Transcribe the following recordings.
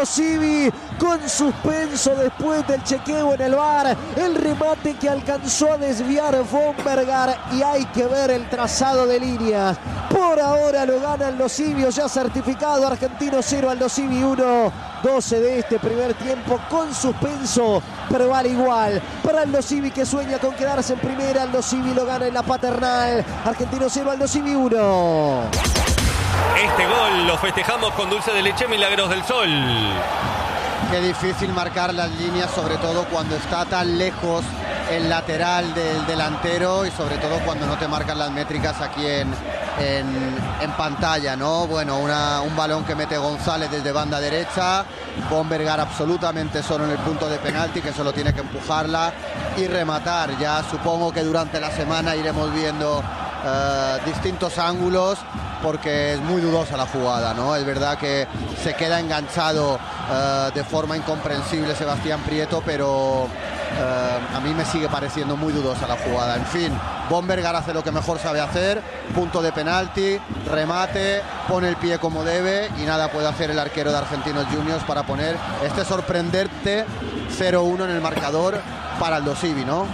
Aldosivi con suspenso después del chequeo en el VAR. El remate que alcanzó a desviar Vombergar y hay que ver el trazado de líneas. Por ahora lo gana Aldosivi, ya certificado. Argentino 0, Aldosivi 1. 12 de este primer tiempo con suspenso, pero vale igual. Para Aldosivi que sueña con quedarse en primera, Aldosivi lo gana en la Paternal. Argentino 0, Aldosivi 1. Este gol lo festejamos con dulce de leche Milagros del Sol. Qué difícil marcar las líneas, sobre todo cuando está tan lejos el lateral del delantero y sobre todo cuando no te marcan las métricas aquí en pantalla, ¿no? Bueno, un balón que mete González desde banda derecha, Vombergar absolutamente solo en el punto de penalti, que solo tiene que empujarla y rematar. Ya supongo que durante la semana iremos viendo distintos ángulos, porque es muy dudosa la jugada, ¿no? Es verdad que se queda enganchado de forma incomprensible Sebastián Prieto, pero a mí me sigue pareciendo muy dudosa la jugada. En fin, Vombergar hace lo que mejor sabe hacer, punto de penalti, remate, pone el pie como debe y nada puede hacer el arquero de Argentinos Juniors para poner este sorprendente 0-1 en el marcador para Aldosivi, ¿no?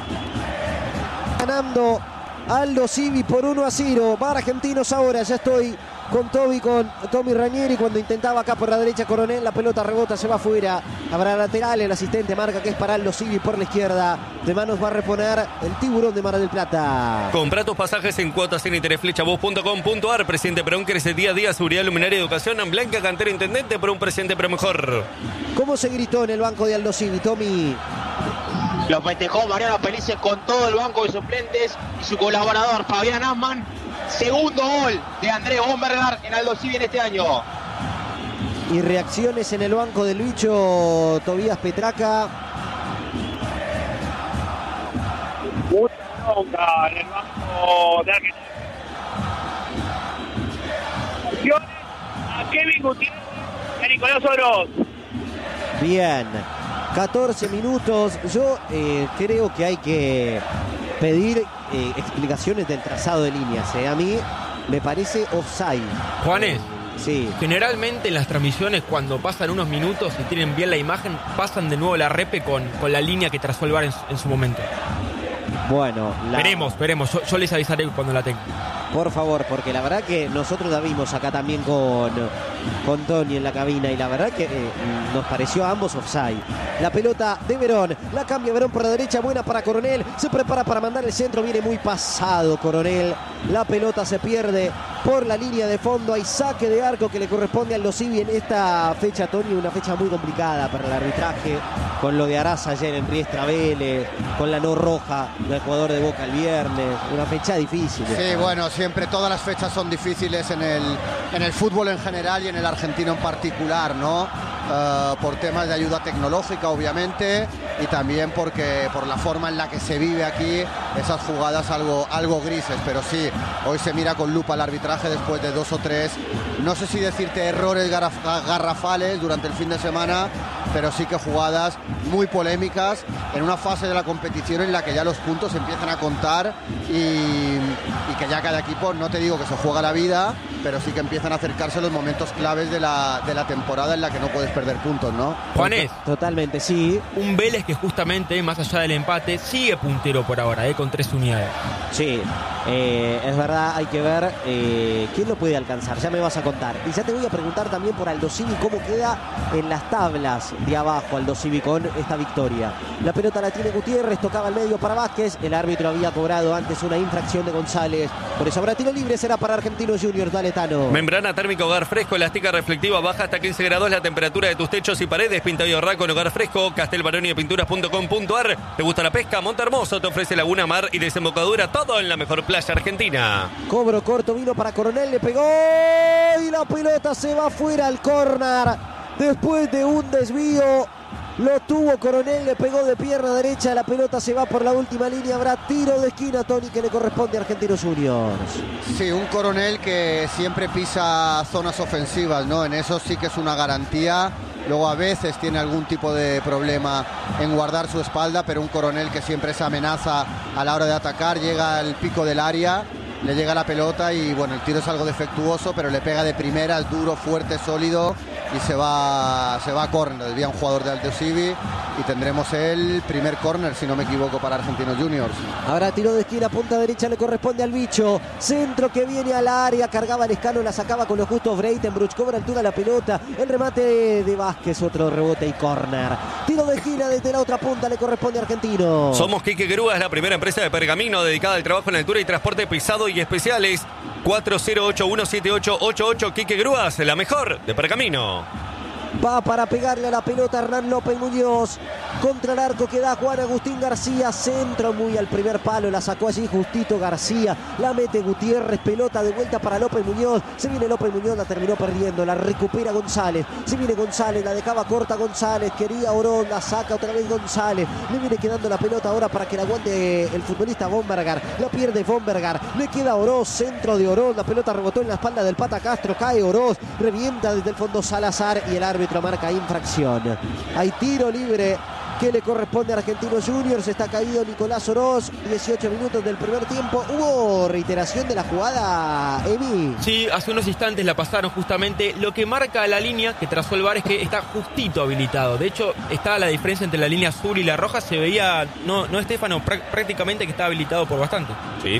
Ganando Aldosivi por 1-0. Va Argentinos ahora. Ya estoy con Tommy Ranieri cuando intentaba acá por la derecha Coronel. La pelota rebota, se va afuera. Habrá lateral. El asistente marca que es para Aldosivi por la izquierda. De manos va a reponer el Tiburón de Mar del Plata. Compra tus pasajes en cuotas en interflechabus.com.ar. Presidente Perón crece día a día. Seguridad, luminaria, educación. En Blanca, cantera, intendente. Por un presente pero mejor. ¿Cómo se gritó en el banco de Aldosivi, Tommy? Lo festejó Mariano Pellice con todo el banco de suplentes y su colaborador Fabián Asman. Segundo gol de Andrés Vombergar en Aldosivi en este año. Y reacciones en el banco del bicho Tobías Petraca. Mucha bronca en el banco de Argentina. A Kevin Gutiérrez y a Nicolás Oroz. Bien, 14 minutos. Yo creo que hay que pedir explicaciones del trazado de líneas. A mí me parece offside. Juanes, sí. Generalmente en las transmisiones, cuando pasan unos minutos y tienen bien la imagen, pasan de nuevo la repe con la línea que trazó el VAR en su momento. Bueno, veremos. Yo les avisaré cuando la tenga. Por favor, porque la verdad que nosotros la vimos acá también con Tony en la cabina y la verdad que nos pareció a ambos offside. La pelota de Verón, la cambia Verón por la derecha, buena para Coronel, se prepara para mandar el centro, viene muy pasado Coronel, la pelota se pierde por la línea de fondo, hay saque de arco que le corresponde al Aldosivi en esta fecha, Tony, una fecha muy complicada para el arbitraje, con lo de Araza ayer en Riestra Vélez, con la no roja del jugador de Boca el viernes, una fecha difícil. Sí, bueno, siempre todas las fechas son difíciles en el fútbol en general y en el argentino en particular, ¿no? Por temas de ayuda tecnológica, obviamente, y también por la forma en la que se vive aquí esas jugadas algo grises, pero sí, hoy se mira con lupa el arbitraje después de 2 o 3, no sé si decirte errores garrafales durante el fin de semana, pero sí que jugadas muy polémicas en una fase de la competición en la que ya los puntos empiezan a contar y que ya cada equipo, no te digo que se juega la vida, pero sí que empiezan a acercarse los momentos claves de la temporada en la que no puedes perder puntos, ¿no? Juanes, totalmente, sí. Un Vélez que justamente, más allá del empate, sigue puntero por ahora, con 3 unidades. Sí, es verdad, hay que ver quién lo puede alcanzar, ya me vas a contar. Y ya te voy a preguntar también por Aldosivi cómo queda en las tablas de abajo Aldosivi con esta victoria. La pelota la tiene Gutiérrez, tocaba al medio para Vázquez, el árbitro había cobrado antes una infracción de González, por eso habrá tiro libre, será para Argentinos Juniors. Dale, Tano. Membrana térmica Hogar Fresco, elástica reflectiva, baja hasta 15 grados la temperatura de tus techos y paredes, pinta y ahorra con Hogar Fresco, castelbaronipinturas.com.ar. ¿Te gusta la pesca? Monte Hermoso te ofrece laguna, mar y desembocadura, todo en la mejor playa argentina. Cobro corto, vino para Coronel, le pegó y la pelota se va fuera al córner después de un desvío. Lo tuvo Coronel, le pegó de pierna derecha, la pelota se va por la última línea, habrá tiro de esquina, Tony, que le corresponde a Argentinos Juniors. Sí, un Coronel que siempre pisa zonas ofensivas, ¿no? En eso sí que es una garantía. Luego a veces tiene algún tipo de problema en guardar su espalda, pero un Coronel que siempre se amenaza a la hora de atacar, llega al pico del área, le llega la pelota y bueno, el tiro es algo defectuoso, pero le pega de primera, es duro, fuerte, sólido y se va a córner. Desvía un jugador de Aldosivi y tendremos el primer córner, si no me equivoco, para Argentinos Juniors. Ahora tiro de esquina, punta derecha, le corresponde al bicho. Centro que viene al área, cargaba Lescano, la sacaba con los justos Breitenbruch, cobra altura la pelota. El remate de Vázquez, otro rebote y córner. Tiro de esquina desde la otra punta, le corresponde a Argentino. Somos Quique Grúas, la primera empresa de pergamino dedicada al trabajo en altura y transporte pesado y especiales. 40817888. Quique Grúas, la mejor de pergamino. Va para pegarle a la pelota Hernán López Muñoz. Contra el arco que da Juan Agustín García. Centro muy al primer palo. La sacó allí justito García. La mete Gutiérrez. Pelota de vuelta para López Muñoz. Se viene López Muñoz. La terminó perdiendo. La recupera González. Se viene González. La dejaba corta González. Quería Oroz. La saca otra vez González. Le viene quedando la pelota ahora para que la aguante el futbolista Bombergar. La pierde Bombergar. Le queda Oroz. Centro de Oroz. La pelota rebotó en la espalda del Pata Castro. Cae Oroz. Revienta desde el fondo Salazar. Y el árbitro marca infracción. Hay tiro libre que le corresponde a Argentinos Juniors. Está caído Nicolás Oroz. 18 minutos del primer tiempo. Hubo reiteración de la jugada, Emi. Sí, hace unos instantes la pasaron justamente. Lo que marca la línea que trazó el VAR es que está justito habilitado. De hecho, está la diferencia entre la línea azul y la roja. Se veía, no Estefano, prácticamente que está habilitado por bastante. Sí.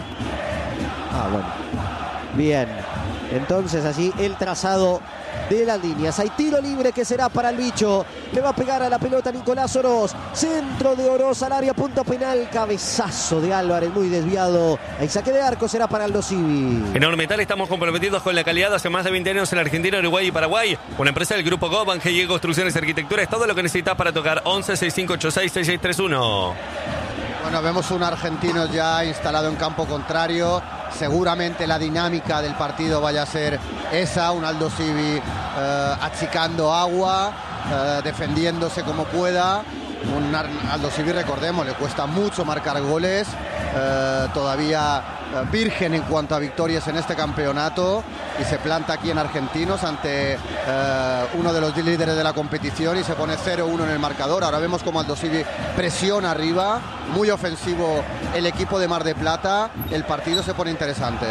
Bueno. Bien. Entonces allí el trazado de las líneas. Hay tiro libre que será para el bicho. Le va a pegar a la pelota Nicolás Oroz. Centro de Oroz al área, punto penal. Cabezazo de Álvarez, muy desviado. Hay saque de arco, será para Aldo Civi. En Ormetal estamos comprometidos con la calidad hace más de 20 años en Argentina, Uruguay y Paraguay. Una empresa del grupo Goban, GI Construcciones y Arquitectura. Es todo lo que necesitas para tocar. 11 6586 6631. Bueno, vemos un argentino ya instalado en campo contrario. Seguramente la dinámica del partido vaya a ser esa, un Aldo Civi achicando agua, defendiéndose como pueda. Un Aldo Civi, recordemos, le cuesta mucho marcar goles, todavía virgen en cuanto a victorias en este campeonato, y se planta aquí en Argentinos ante uno de los líderes de la competición y se pone 0-1 en el marcador. Ahora vemos como Aldo Civi presiona arriba, muy ofensivo el equipo de Mar de Plata. El partido se pone interesante.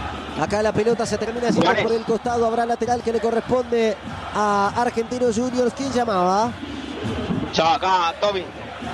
Acá la pelota se termina haciendo por el costado. Habrá lateral que le corresponde a Argentinos Juniors. ¿Quién llamaba? Chao, acá, Tommy.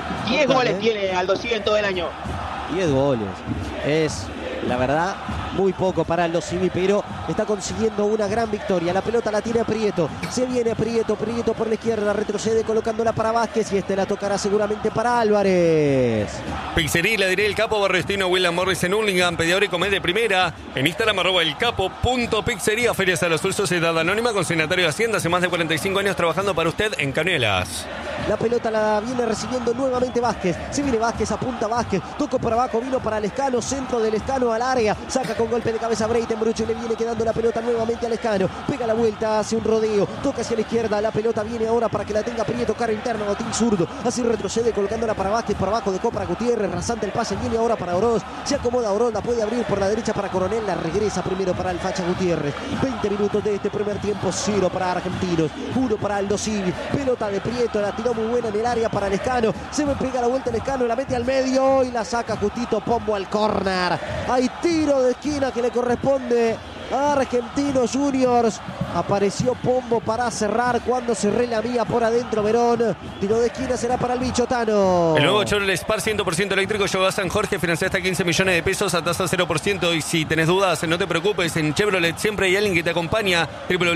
10 goles tiene Aldo Civi en todo el año. 10 goles. Es, la verdad, muy poco para Aldo Civi, pero está consiguiendo una gran victoria. La pelota la tiene Prieto. Se viene Prieto por la izquierda. Retrocede colocándola para Vázquez y la tocará seguramente para Álvarez. Pizzería, le diré el Capo, Barrestino, William Morris en Hurlingham, pedidor y comer de primera. En Instagram, @elcapo.pizzería. Ferias a los Sur, Sociedad Anónima, consignatario de Hacienda, hace más de 45 años trabajando para usted en Canelas. La pelota la viene recibiendo nuevamente Vázquez. Se viene Vázquez, apunta Vázquez. Tocó por abajo, vino para Lescano. Centro de Lescano al área. Saca con golpe de cabeza Breitenbruch. Le viene quedando la pelota nuevamente a Lescano. Pega la vuelta, hace un rodeo. Toca hacia la izquierda. La pelota viene ahora para que la tenga Prieto. Carga interno, botín zurdo. Así retrocede colocándola para Vázquez. Por abajo de Copra Gutiérrez. Rasante el pase. Viene ahora para Oroz. Se acomoda Oroz. La puede abrir por la derecha para Coronel. La regresa primero para el Facha Gutiérrez. 20 minutos de este primer tiempo. 0 para Argentinos. 1 para Aldo Civi. Pelota de Prieto. La tiró muy buena en el área para Lescano. Se me pega la vuelta Lescano. La mete al medio y la saca justito Pombo al córner. Hay tiro de esquina que le corresponde a Argentinos Juniors. Apareció Pombo para cerrar cuando se relamía por adentro Verón. Tiro de esquina será para el bicho Tano. El nuevo Chevrolet Spark 100% eléctrico llegó a San Jorge, financia hasta 15 millones de pesos a tasa 0%. Y si tenés dudas, no te preocupes, en Chevrolet siempre hay alguien que te acompaña.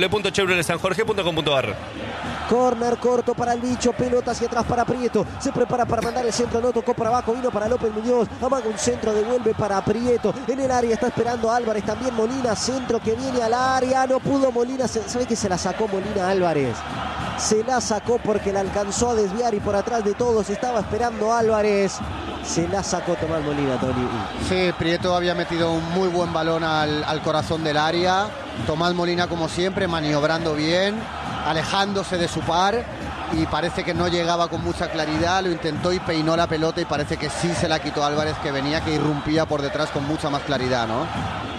www.chevroletsanjorge.com.ar. Corner corto para el bicho, pelota hacia atrás para Prieto. Se prepara para mandar el centro, no tocó para abajo, vino para López Muñoz. Amaga un centro, devuelve para Prieto. En el área está esperando Álvarez, también Molina, centro que viene al área. No pudo Molina, ¿sabe que se la sacó Molina Álvarez? Se la sacó porque la alcanzó a desviar y por atrás de todos estaba esperando Álvarez. Se la sacó Tomás Molina, Tony. Sí, Prieto había metido un muy buen balón al corazón del área. Tomás Molina, como siempre, maniobrando bien, alejándose de su par, y parece que no llegaba con mucha claridad. Lo intentó y peinó la pelota y parece que sí se la quitó Álvarez, que venía, que irrumpía por detrás con mucha más claridad, ¿no?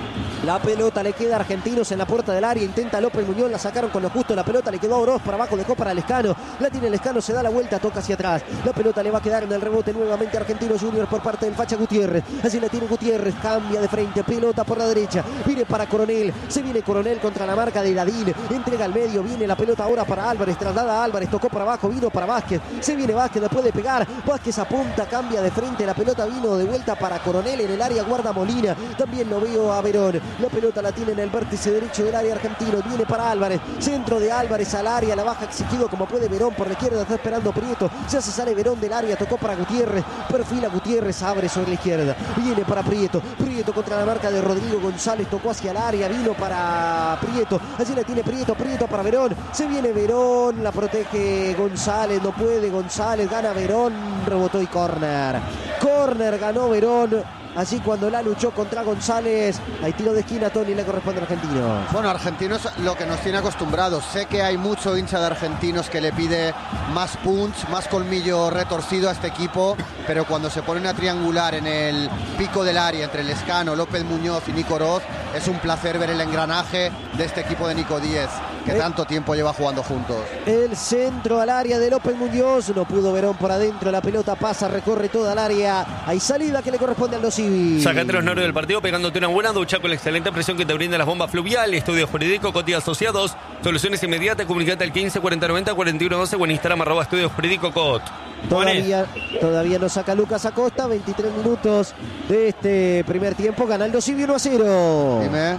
La pelota le queda a Argentinos en la puerta del área. Intenta López Muñoz, la sacaron con lo justo. La pelota le quedó a Oroz para abajo, dejó para Lescano. La tiene Lescano, se da la vuelta, toca hacia atrás. La pelota le va a quedar en el rebote nuevamente Argentinos Juniors por parte del Facha Gutiérrez. Así la tiene Gutiérrez, cambia de frente, pelota por la derecha. Viene para Coronel, se viene Coronel contra la marca de Ladín. Entrega al medio, viene la pelota ahora para Álvarez, traslada a Álvarez, tocó para abajo, vino para Vázquez. Se viene Vázquez, le puede pegar. Vázquez apunta, cambia de frente. La pelota vino de vuelta para Coronel en el área, guarda Molina. También lo veo a Verón. La pelota la tiene en el vértice derecho del área argentino. Viene para Álvarez. Centro de Álvarez al área. La baja exigido como puede Verón por la izquierda. Está esperando Prieto. Se sale Verón del área. Tocó para Gutiérrez. Perfila Gutiérrez. Abre sobre la izquierda. Viene para Prieto. Prieto contra la marca de Rodrigo González. Tocó hacia el área. Vino para Prieto. Allí la tiene Prieto. Prieto para Verón. Se viene Verón. La protege González. No puede González. Gana Verón. Rebotó y córner. Córner ganó Verón. Así cuando la luchó contra González, hay tiro de esquina, Tony, le corresponde a Argentinos. Bueno, Argentinos lo que nos tiene acostumbrados. Sé que hay mucho hincha de Argentinos que le pide más punch, más colmillo retorcido a este equipo, pero cuando se pone una triangular en el pico del área entre Lescano, López Muñoz y Nico Oroz, es un placer ver el engranaje de este equipo de Nico Díez, que tanto tiempo lleva jugando juntos. El centro al área de López Muñoz, no pudo Verón por adentro, la pelota pasa, recorre toda el área, hay salida que le corresponde al Dosivi. Sacate los nervios del partido pegándote una buena ducha con la excelente presión que te brindan las bombas Fluvial, Estudio Jurídico, Coti Asociados, soluciones inmediatas, comunicate al 15 40 90 41 12 o en Instagram @Estudio Jurídico Cot. Todavía no saca Lucas Acosta, 23 minutos de este primer tiempo, gana el Dosivi 1-0. Dime.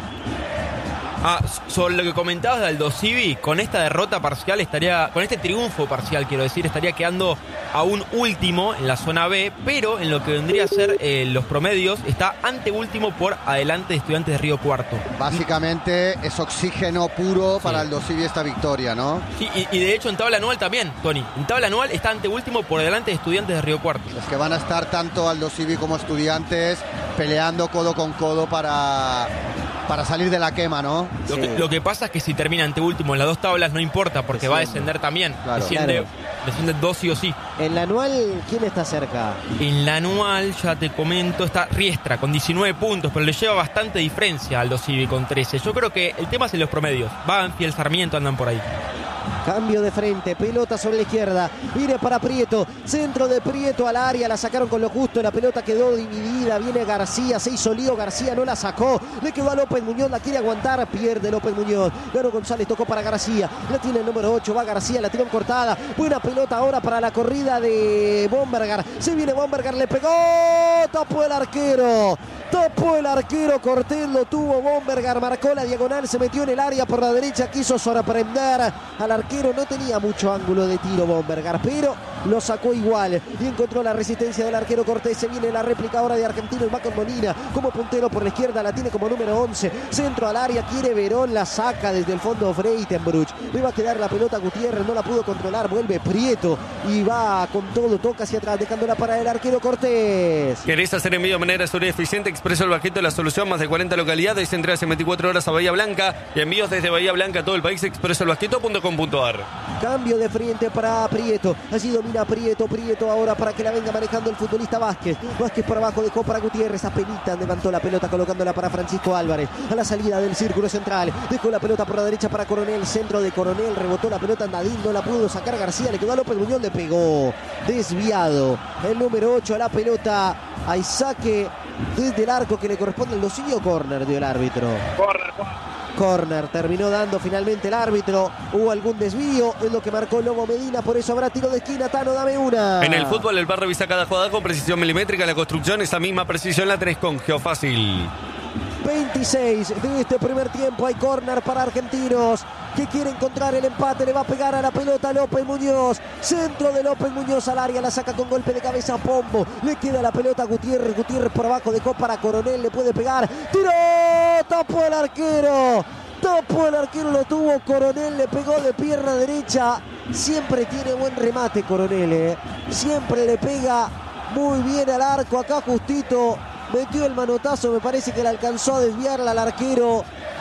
Sobre lo que comentabas de Aldo Civi, con esta derrota parcial con este triunfo parcial, quiero decir, estaría quedando a un último en la zona B, pero en lo que vendría a ser los promedios, está anteúltimo por adelante de Estudiantes de Río Cuarto. Básicamente es oxígeno puro para Aldo Civi esta victoria, ¿no? Sí, y de hecho en tabla anual también, Tony. En tabla anual está anteúltimo por delante de Estudiantes de Río Cuarto. Es que van a estar tanto Aldo Civi como Estudiantes peleando codo con codo para salir de la quema, ¿no? Lo que pasa es que si termina anteúltimo en las dos tablas no importa, porque va a descender también. Claro. Desciende dos sí o sí. En la anual, ¿quién está cerca? En la anual, ya te comento, está Riestra con 19 puntos, pero le lleva bastante diferencia al Aldo Civi con 13. Yo creo que el tema es en los promedios. Banfield, Sarmiento andan por ahí. Cambio de frente, pelota sobre la izquierda, viene para Prieto, centro de Prieto al área, la sacaron con lo justo, la pelota quedó dividida, viene García, se hizo lío, García no la sacó, le quedó a López Muñoz, la quiere aguantar, pierde López Muñoz, Garo González tocó para García, la tiene el número 8, va García, la tiró cortada, buena pelota ahora para la corrida de Bombergar, se viene Bombergar, le pegó, tapó el arquero, Cortés lo tuvo Bombergar, marcó la diagonal, se metió en el área por la derecha, quiso sorprender al arquero, no tenía mucho ángulo de tiro Bombergar, pero lo sacó igual y encontró la resistencia del arquero Cortés. Se viene la réplica ahora de Argentinos, va con Molina como puntero por la izquierda, la tiene como número 11, centro al área, quiere Verón, la saca desde el fondo Breitenbruch, le va a quedar la pelota a Gutiérrez, no la pudo controlar, vuelve Prieto y va con todo, toca hacia atrás, dejándola para el arquero Cortés. ¿Querés hacer envío de manera segura y eficiente? Expreso el Baqueto, la solución, más de 40 localidades, entregas en 24 horas a Bahía Blanca y envíos desde Bahía Blanca a todo el país, expresoelbaqueto.com.ar. Cambio de frente para Prieto, allí domina Prieto ahora para que la venga manejando el futbolista Vázquez por abajo, dejó para Gutiérrez, apenita levantó la pelota colocándola para Francisco Álvarez, a la salida del círculo central, dejó la pelota por la derecha para Coronel, centro de Coronel, rebotó la pelota Nadín, no la pudo sacar García, le quedó a López Muñoz, le pegó, desviado, el número 8 a la pelota, hay saque desde el arco que le corresponde al Dosivi, o córner dio el árbitro. Córner, terminó dando finalmente el árbitro. Hubo algún desvío, es lo que marcó Lobo Medina, por eso habrá tiro de esquina. Tano, dame una. En el fútbol, el VAR revisa cada jugada con precisión milimétrica. En la construcción, esa misma precisión la tenés con Geofácil. 26 de este primer tiempo, hay córner para Argentinos que quiere encontrar el empate, le va a pegar a la pelota López Muñoz, centro de López Muñoz al área, la saca con golpe de cabeza a Pombo, le queda la pelota a Gutiérrez por abajo, dejó para Coronel, le puede pegar, tiró, tapó el arquero, lo tuvo Coronel, le pegó de pierna derecha, siempre tiene buen remate Coronel, siempre le pega muy bien al arco, acá justito metió el manotazo, me parece que le alcanzó a desviarla al arquero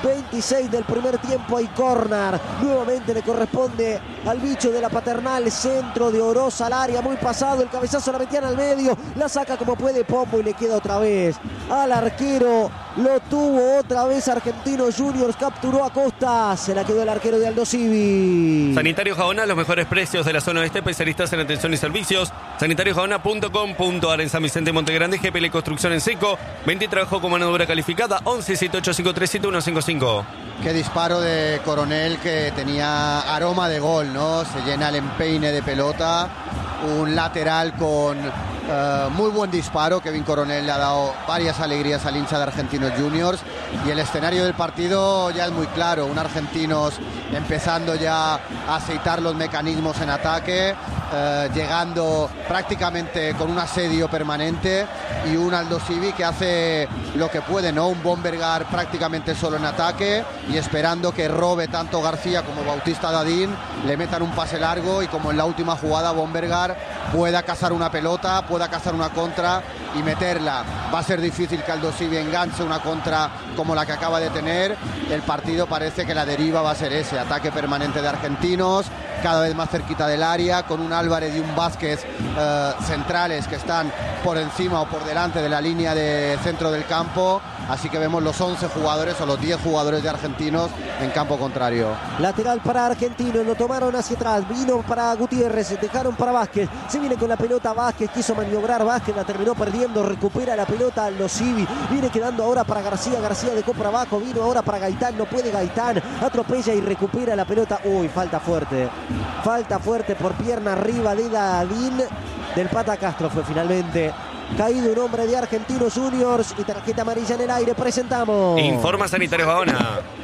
26 del primer tiempo. Hay córner. Nuevamente le corresponde al bicho de la Paternal. Centro de Oroz al área. Muy pasado. El cabezazo la metían al medio. La saca como puede Pombo y le queda otra vez al arquero. Lo tuvo otra vez Argentinos Juniors. Capturó a Costa. Se la quedó el arquero de Aldo Civi. Sanitario Jaona, los mejores precios de la zona oeste, especialistas en atención y servicios. Sanitariojaona.com.ar. En San Vicente Montegrande, GPL Construcción en seco. 20 trabajo con mano de obra calificada. 11-7853-7155. Qué disparo de Coronel, que tenía aroma de gol, ¿no? Se llena el empeine de pelota. Un lateral con muy buen disparo. Kevin Coronel le ha dado varias alegrías al hincha de Argentinos Juniors. Y el escenario del partido ya es muy claro. Un Argentinos empezando ya a aceitar los mecanismos en ataque, llegando prácticamente con un asedio permanente, y un Aldo Civi que hace lo que puede, ¿no? Un Bombergar prácticamente solo en ataque y esperando que robe tanto García como Bautista Dadín, le metan un pase largo y como en la última jugada Bombergar pueda cazar una pelota, pueda cazar una contra y meterla. Va a ser difícil que Aldo Civi enganche una contra como la que acaba de tener. El partido parece que la deriva va a ser ese, ataque permanente de Argentinos, cada vez más cerquita del área, con un Álvarez y un Vázquez centrales que están por encima o por delante de la línea de centro del campo. Así que vemos los 11 jugadores o los 10 jugadores de Argentinos en campo contrario. Lateral para Argentinos, lo tomaron hacia atrás, vino para Gutiérrez, dejaron para Vázquez, se viene con la pelota Vázquez, quiso maniobrar Vázquez, la terminó perdiendo, recupera la pelota Aldo Civi, viene quedando ahora para García, García dejó para abajo, vino ahora para Gaitán, no puede Gaitán, atropella y recupera la pelota. Uy, falta fuerte por pierna arriba de Dadín, del Pata Castro fue finalmente. Caído un hombre de Argentinos Juniors y tarjeta amarilla en el aire. Presentamos. Informa Sanitario Jaona.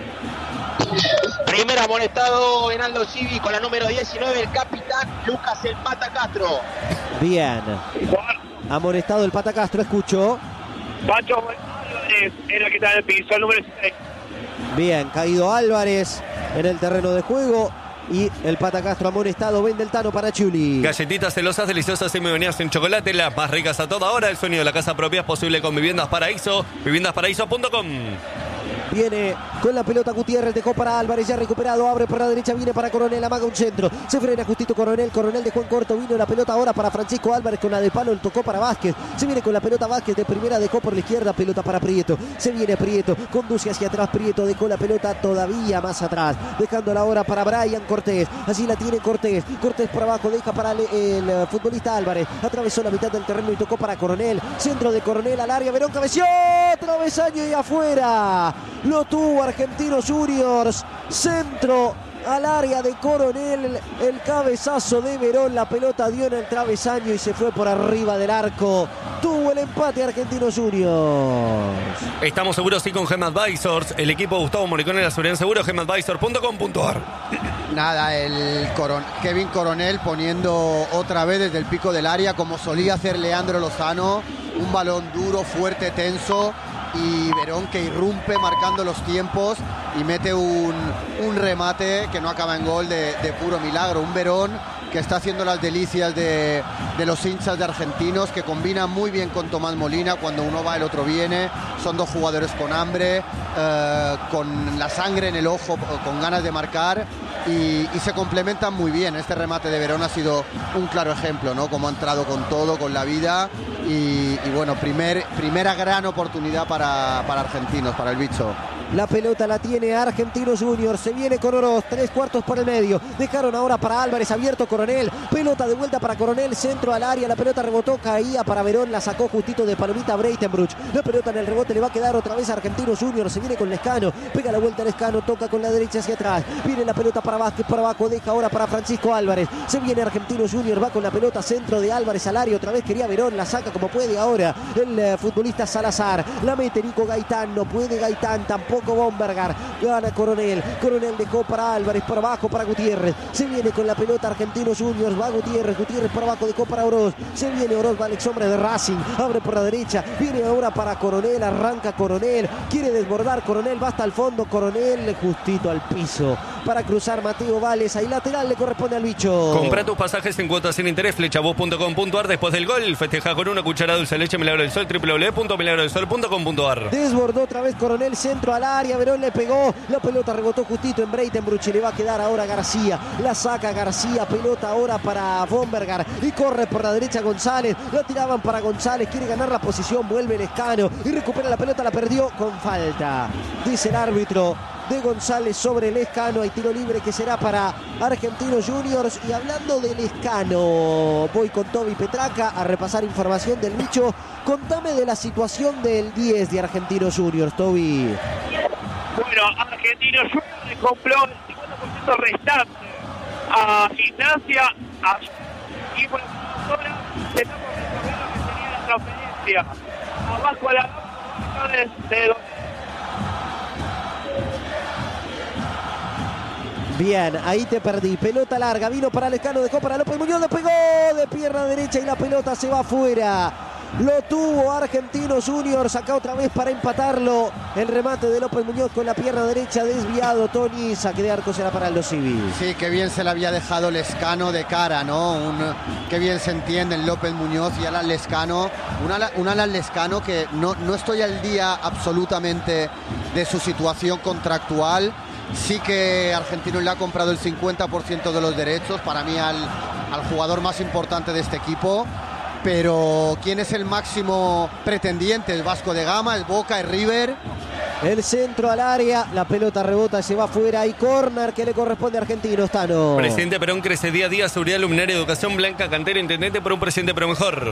Primer amonestado en Aldo Civi con la número 19, el capitán Lucas el Pata Castro. Bien. Amonestado el Pata Castro, escucho. Pancho Álvarez era el que está en el piso, el número 6. Bien, caído Álvarez en el terreno de juego. Y el Pata Castro amonestado. Vende el Tano para Chuli. Galletitas celosas, deliciosas y memorias en chocolate, las más ricas a toda hora. El sueño de la casa propia es posible con Viviendas Paraíso. Viviendasparaíso.com. Viene con la pelota Gutiérrez, dejó para Álvarez, ya recuperado, abre por la derecha, viene para Coronel, amaga un centro, se frena justito Coronel dejó en corto, vino la pelota ahora para Francisco Álvarez con la de palo, tocó para Vázquez, se viene con la pelota Vázquez de primera, dejó por la izquierda, pelota para Prieto, se viene Prieto, conduce hacia atrás Prieto, dejó la pelota todavía más atrás, dejándola ahora para Brian Cortés, allí la tiene Cortés por abajo, deja para el futbolista Álvarez, atravesó la mitad del terreno y tocó para Coronel, centro de Coronel al área, Verón cabeció, travesaño y afuera. Lo tuvo Argentinos Juniors, centro al área de Coronel, el cabezazo de Verón, la pelota dio en el travesaño y se fue por arriba del arco. Tuvo el empate Argentinos Juniors. Estamos seguros sí con Gem Advisors, el equipo Gustavo Moricone de la seguridad en seguro, gemadvisor.com.ar. Nada, Kevin Coronel poniendo otra vez desde el pico del área como solía hacer Leandro Lozano, un balón duro, fuerte, tenso, y Verón que irrumpe marcando los tiempos y mete un remate que no acaba en gol de puro milagro. Un Verón que está haciendo las delicias de los hinchas de Argentinos, que combina muy bien con Tomás Molina. Cuando uno va el otro viene, son dos jugadores con hambre, con la sangre en el ojo, con ganas de marcar, y se complementan muy bien. Este remate de Verón ha sido un claro ejemplo, ¿no? Como ha entrado con todo, con la vida, y bueno, primera gran oportunidad para Argentinos, para el bicho. La pelota la tiene Argentinos Juniors, se viene con Oroz, 3/4 por el medio, dejaron ahora para Álvarez, abierto Coronel, pelota de vuelta para Coronel, centro al área, la pelota rebotó, caía para Verón, la sacó justito de palomita Breitenbruch, la pelota en el rebote le va a quedar otra vez a Argentinos Juniors, se viene con Lescano, pega la vuelta a Lescano, toca con la derecha hacia atrás, viene la pelota para Vázquez, para abajo, deja ahora para Francisco Álvarez, se viene Argentinos Juniors, va con la pelota, centro de Álvarez al área, otra vez quería Verón, la saca como puede ahora el futbolista Salazar, la mete Nico Gaitán, no puede Gaitán, tampoco Bombergar, gana Coronel dejó para Álvarez, por abajo para Gutiérrez, se viene con la pelota Argentinos Juniors, va Gutiérrez por abajo, dejó para Oroz, se viene Oroz, va el ex hombre de Racing, abre por la derecha, viene ahora para Coronel, arranca Coronel, quiere desbordar Coronel, va hasta el fondo Coronel, justito al piso, para cruzar Mateo Vales, ahí lateral le corresponde al bicho. Compra tus pasajes en cuotas sin interés, flechavos.com.ar. Después del gol, festeja con una cuchara dulce de leche Milagro del Sol, www.milagrodelsol.com.ar. Desbordó otra vez Coronel, centro al área, Verón le pegó, la pelota rebotó justito en Breitenbruch y le va a quedar ahora García, la saca García, pelota ahora para Bombergar y corre por la derecha González, la tiraban para González, quiere ganar la posición, vuelve Lescano y recupera la pelota, la perdió con falta, dice el árbitro de González sobre Lescano. Hay tiro libre que será para Argentinos Juniors. Y hablando de Lescano, voy con Toby Petraca a repasar información del bicho. Contame de la situación del 10 de Argentinos Juniors, Toby. Bueno, Argentinos Juniors le compró el 50% restante a Gimnasia y por las horas se está por resolver lo que sería la transferencia. Abajo a la de Bien, ahí te perdí. Pelota larga, vino para Lescano, dejó para López Muñoz, le pegó de pierna derecha y la pelota se va afuera. Lo tuvo Argentinos Juniors, acá otra vez para empatarlo. El remate de López Muñoz con la pierna derecha desviado. Tony, saque de arco será para Aldo Civi. Sí, qué bien se le había dejado Lescano de cara, ¿no? Qué bien se entiende en López Muñoz y Alan Lescano. Un Alan Lescano que no estoy al día absolutamente de su situación contractual. Sí que Argentinos le ha comprado el 50% de los derechos, para mí al jugador más importante de este equipo. Pero ¿quién es el máximo pretendiente? El Vasco de Gama, el Boca, el River. El centro al área, la pelota rebota, se va afuera y córner que le corresponde a Argentinos, Tano. Presidente Perón crece día a día, seguridad, luminaria, educación, Blanca Cantera, intendente por un presidente pero mejor.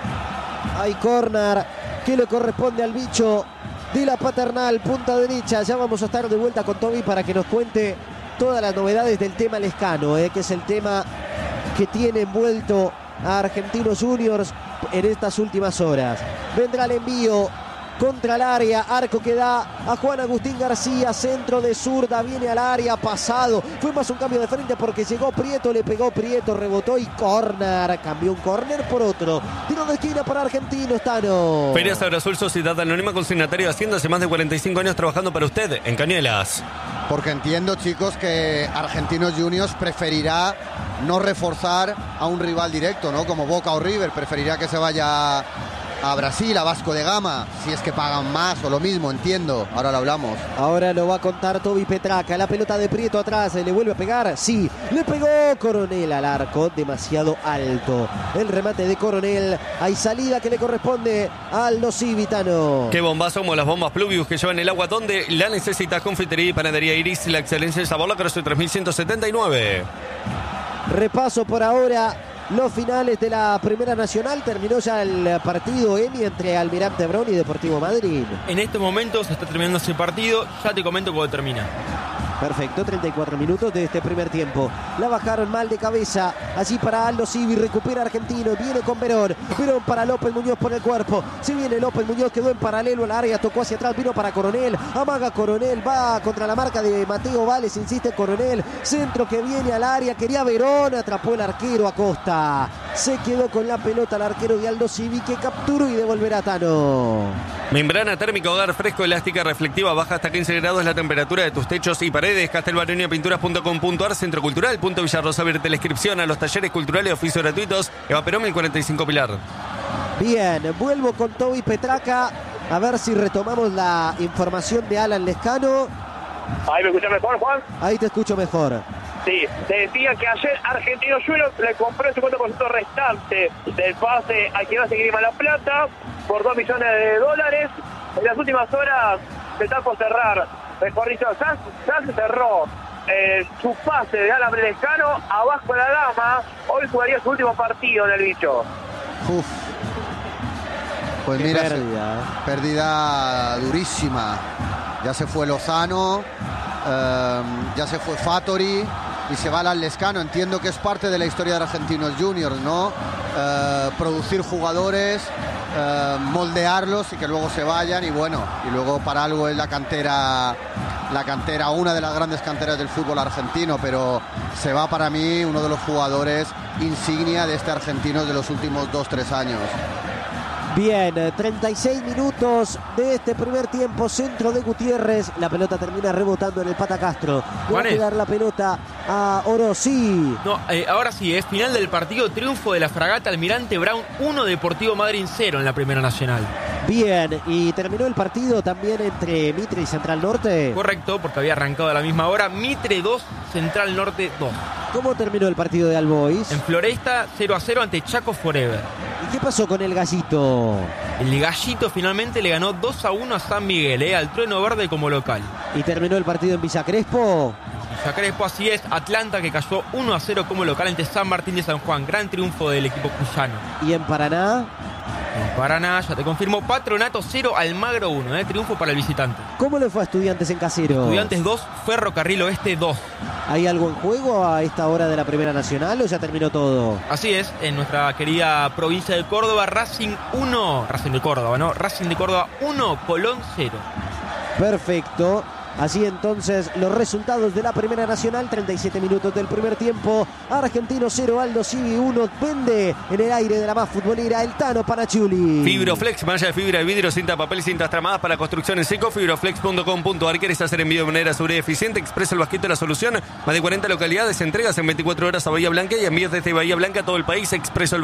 Hay córner que le corresponde al bicho de la Paternal, punta derecha. Ya vamos a estar de vuelta con Toby para que nos cuente todas las novedades del tema Lescano, que es el tema que tiene envuelto a Argentinos Juniors en estas últimas horas. Vendrá el envío contra el área, arco que da a Juan Agustín García, centro de zurda, viene al área, pasado, fue más un cambio de frente porque llegó Prieto, le pegó Prieto, rebotó y córner, cambió un córner por otro, tiro de esquina para Argentinos, Tano. Feria Sabrosur, Sociedad Anónima, consignatario de Hacienda, hace más de 45 años trabajando para usted en Cañuelas. Porque entiendo, chicos, que Argentinos Juniors preferirá no reforzar a un rival directo, ¿no? Como Boca o River, preferirá que se vaya a Brasil, a Vasco de Gama, si es que pagan más o lo mismo, entiendo. Ahora lo hablamos. Ahora lo va a contar Toby Petraca. La pelota de Prieto atrás, ¿le vuelve a pegar? Sí, le pegó Coronel al arco, demasiado alto. El remate de Coronel, hay salida que le corresponde a Aldo Civitano. Qué bombazo como las bombas Pluvius que llevan el agua donde la necesitas. Confitería y panadería Iris, la excelencia del sabor, la Croce 3179. Repaso por ahora los finales de la Primera Nacional. Terminó ya el partido, Emi, entre Almirante Brown y Deportivo Madrid. En este momento se está terminando ese partido. Ya te comento cuando termina. Perfecto, 34 minutos de este primer tiempo. La bajaron mal de cabeza. Allí para Aldo Civi, recupera Argentino. Viene con Verón. Verón para López Muñoz por el cuerpo. Se viene López Muñoz, quedó en paralelo al área, tocó hacia atrás, vino para Coronel. Amaga Coronel, va contra la marca de Mateo Vales, insiste Coronel. Centro que viene al área, quería Verón, atrapó el arquero Acosta. Se quedó con la pelota el arquero de Aldo Civi, que capturó y devolverá a Tano. Membrana térmica, hogar fresco, elástica, reflectiva, baja hasta 15 grados la temperatura de tus techos y paredes. Castelbaronipinturas.com.ar, Centro Cultural, Punto Villarrosa, abierta la inscripción a los talleres culturales, oficios gratuitos. Eva Perón, 1045 Pilar. Bien, vuelvo con Toby Petraca, a ver si retomamos la información de Alan Lescano. ¿Ahí me escuchas mejor, Juan? Ahí te escucho mejor. Sí, te decía que ayer Argentinos Juniors le compró el 50% restante del pase al que va a seguir La Plata por $2 millones. En las últimas horas se está por cerrar, mejor dicho, ya se cerró su pase de Alan Lescano a Vasco da Gama. Hoy jugaría su último partido en el bicho. Uf. Pues qué mira, pérdida, pérdida durísima. Ya se fue Lozano, ya se fue Fattori y se va Alan Lescano. Entiendo que es parte de la historia de Argentinos Juniors, ¿no? Producir jugadores, moldearlos y que luego se vayan, y bueno, y luego para algo es la cantera, una de las grandes canteras del fútbol argentino, pero se va para mí uno de los jugadores insignia de este Argentinos de los últimos 2-3 años. Bien, 36 minutos de este primer tiempo, centro de Gutiérrez, la pelota termina rebotando en el Pata Castro. Va a quedar la pelota a Oroz, sí. No, ahora sí, es final del partido, triunfo de la fragata Almirante Brown 1, Deportivo Madryn 0 en la Primera Nacional. Bien, y terminó el partido también entre Mitre y Central Norte. Correcto, porque había arrancado a la misma hora. Mitre 2, Central Norte 2. ¿Cómo terminó el partido de Albois? En Floresta 0-0 ante Chaco Forever. ¿Y qué pasó con el Gallito? El Gallito finalmente le ganó 2-1 a San Miguel, al Trueno Verde como local. ¿Y terminó el partido en Villa Crespo? Villa Crespo, así es, Atlanta que cayó 1-0 como local ante San Martín de San Juan. Gran triunfo del equipo cuyano. ¿Y en Paraná? En Paraná, ya te confirmo, Patronato 0, Almagro 1, triunfo para el visitante. ¿Cómo le fue a Estudiantes en Casero? Estudiantes 2, Ferrocarril Oeste 2. ¿Hay algo en juego a esta hora de la Primera Nacional o ya terminó todo? Así es, en nuestra querida provincia de Córdoba, Racing 1, Racing de Córdoba, ¿no? Racing de Córdoba 1, Colón 0. Perfecto. Así entonces los resultados de la Primera Nacional, 37 minutos del primer tiempo. Argentino 0, Aldo Civi 1. Vende en el aire de la más futbolera el Tano Panachuli. Fibroflex, malla de fibra de vidrio, cinta, papel y cintas tramadas para construcción en seco. Fibroflex.com.ar. ¿Quieres hacer envío de manera segura y eficiente? Expresa el Basquito la solución. Más de 40 localidades, entregas en 24 horas a Bahía Blanca y envíos desde Bahía Blanca a todo el país.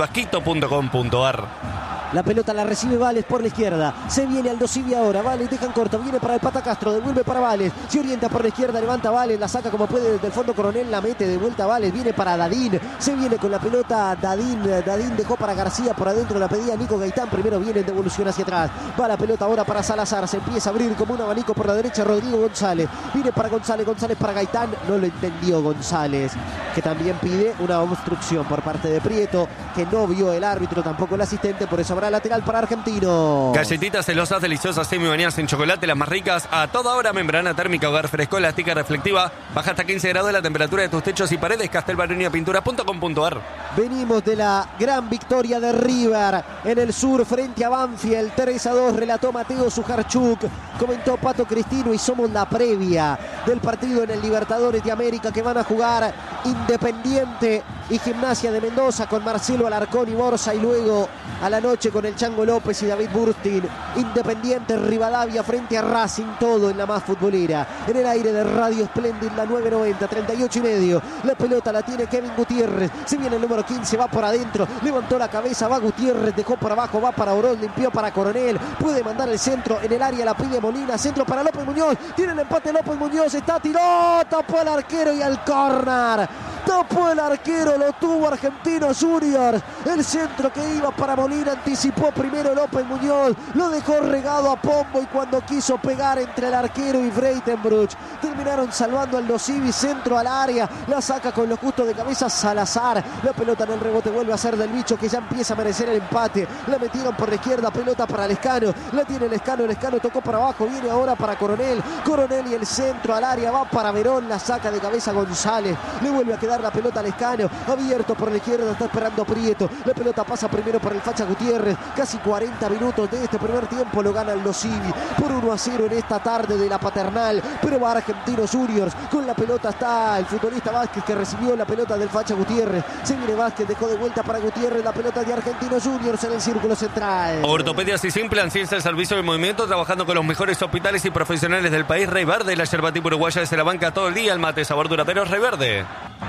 Expresoelbasquito.com.ar. La pelota la recibe Vales por la izquierda. Se viene Aldo Civi ahora. Vales dejan corto. Viene para el Pata Castro. Devuelve para Vales. Se orienta por la izquierda. Levanta Vales. La saca como puede desde el fondo Coronel. La mete de vuelta a Vales. Viene para Dadín. Se viene con la pelota Dadín. Dadín dejó para García. Por adentro la pedía Nico Gaitán. Primero viene en devolución hacia atrás. Va la pelota ahora para Salazar. Se empieza a abrir como un abanico por la derecha. Rodrigo González. Viene para González. González para Gaitán. No lo entendió González. Que también pide una obstrucción por parte de Prieto. Que no vio el árbitro. Tampoco el asistente. Por eso habrá lateral para Argentina. Galletitas celosas, deliciosas, semi bañadas en chocolate, las más ricas. A toda hora, membrana térmica, hogar fresco, elástica reflectiva. Baja hasta 15 grados la temperatura de tus techos y paredes. Castelbaronipinturas.com.ar. Venimos de la gran victoria de River en el sur frente a Banfield. 3-2, relató Mateo Sujarchuk. Comentó Pato Cristino y somos la previa del partido en el Libertadores de América que van a jugar Independiente y Gimnasia de Mendoza con Marcelo Alarcón y Borsa, y luego a la noche con el Chango López y David Burstin. Independiente Rivadavia frente a Racing, todo en la más futbolera. En el aire de Radio Splendid, la 990, 38:30. La pelota la tiene Kevin Gutiérrez. Se viene el número 15, va por adentro, levantó la cabeza, va Gutiérrez, dejó por abajo, va para Oroz, limpió para Coronel. Puede mandar el centro en el área, la pide Molina. Centro para López Muñoz. Tiene el empate López Muñoz. Está tiró, tapó el arquero y al córner. Tapó el arquero, lo tuvo Argentinos Juniors. El centro que iba para Molina, anticipó primero López Muñoz, lo dejó regado a Pombo y cuando quiso pegar entre el arquero y Breitenbruch, terminaron salvando al Civi. Centro al área, la saca con lo justo de cabeza Salazar. La pelota en el rebote vuelve a ser del Bicho, que ya empieza a merecer el empate. La metieron por la izquierda, pelota para Lescano. La tiene Lescano tocó para abajo, viene ahora para Coronel. Coronel y el centro al área, va para Verón, la saca de cabeza González. Le vuelve a quedar la pelota a Lescano, abierto por la izquierda, está esperando Prieto. La pelota pasa primero por el Facha Gutiérrez. Casi 40 minutos de este primer tiempo lo gana el Civi por 1-0 en esta tarde de la Paternal. Pero va Argentinos Juniors, con la pelota está el futbolista Vázquez, que recibió la pelota del Facha Gutiérrez. Se viene Vázquez, dejó de vuelta para Gutiérrez, la pelota de Argentinos Juniors en el círculo central. Ortopedias y Simplan, ciencia del servicio del movimiento, trabajando con los mejores hospitales y profesionales del país. Rey Verde, la yerba tipo uruguaya de Salamanca todo el día. El mate, sabor duradero, Rey Verde.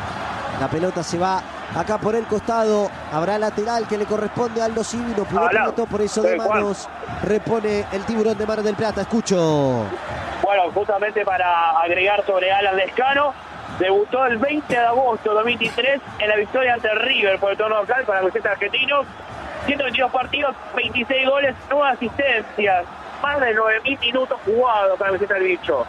La pelota se va acá por el costado. Habrá lateral que le corresponde a Aldo Civi. No pudo piloto, por eso de manos repone el Tiburón de Mar del Plata. Escucho. Bueno, justamente para agregar sobre Alan Lescano, debutó el 20 de agosto de 2023 en la victoria ante River por el torneo local para los argentinos. 122 partidos, 26 goles, 9 asistencias, más de 9.000 minutos jugados para el Bicho.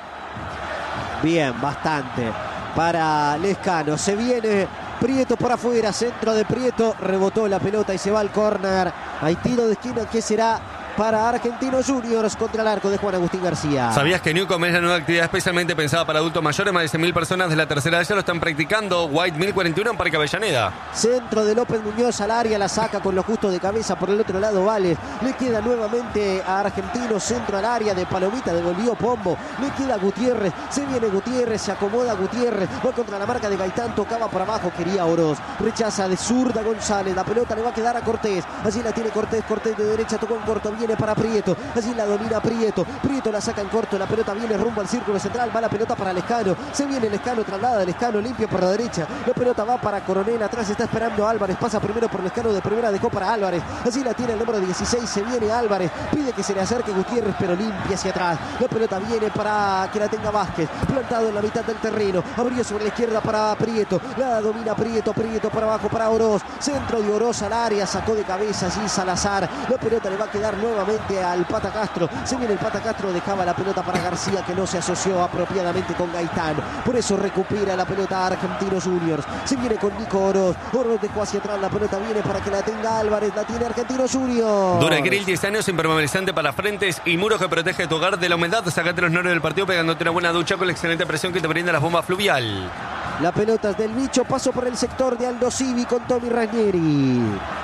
Bien, bastante para Lescano. Se viene Prieto por afuera, centro de Prieto, rebotó la pelota y se va al córner. Hay tiro de esquina que será para Argentinos Juniors contra el arco de Juan Agustín García. ¿Sabías que Newcom es la nueva actividad especialmente pensada para adultos mayores? Más de 100.000 personas de la tercera edad ya lo están practicando. White 1041 en Parque Avellaneda. Centro de López Muñoz al área, la saca con lo justo de cabeza por el otro lado Vales. Le queda nuevamente a Argentinos, centro al área de Palomita, devolvió Pombo. Le queda Gutiérrez, se viene Gutiérrez, se acomoda Gutiérrez, va contra la marca de Gaitán, tocaba por abajo, quería Oroz. Rechaza de zurda González, la pelota le va a quedar a Cortés. Allí la tiene Cortés, Cortés de derecha, tocó en corto, viene viene para Prieto, allí la domina Prieto la saca en corto, la pelota viene rumbo al círculo central, va la pelota para Lescano, se viene Lescano, traslada Lescano, limpia por la derecha, la pelota va para Coronel, atrás está esperando Álvarez, pasa primero por Lescano, de primera dejó para Álvarez, allí la tiene el número 16, se viene Álvarez, pide que se le acerque Gutiérrez, pero limpia hacia atrás, la pelota viene para que la tenga Vázquez, plantado en la mitad del terreno, abrió sobre la izquierda para Prieto, la domina Prieto para abajo para Oroz, centro de Oroz al área, sacó de cabeza allí Salazar, la pelota le va a quedar nuevamente al Pata Castro, se viene el Pata Castro, dejaba la pelota para García que no se asoció apropiadamente con Gaitán, por eso recupera la pelota Argentinos Juniors, se viene con Nico Oroz dejó hacia atrás, la pelota viene para que la tenga Álvarez, la tiene Argentinos Juniors. Duracril 10 años, impermeabilizante para frentes y muros que protege tu hogar de la humedad. Sacate los nervios del partido pegándote una buena ducha con la excelente presión que te brinda la bomba fluvial. La pelota es del Bicho, paso por el sector de Aldo Civi con Tommy Ranieri.